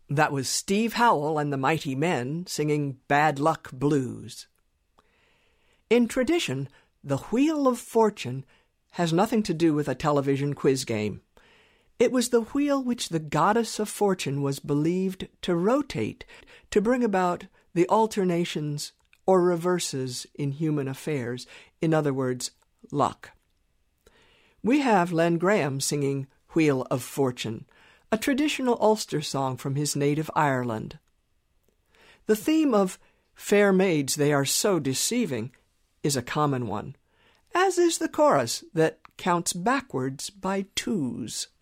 That was Steve Howell and the Mighty Men singing Bad Luck Blues. In tradition, the Wheel of Fortune has nothing to do with a television quiz game. It was the wheel which the goddess of fortune was believed to rotate to bring about the alternations or reverses in human affairs, in other words, luck. We have Len Graham singing Wheel of Fortune, a traditional Ulster song from his native Ireland. The theme of fair maids, they are so deceiving is a common one, as is the chorus that counts backwards by twos.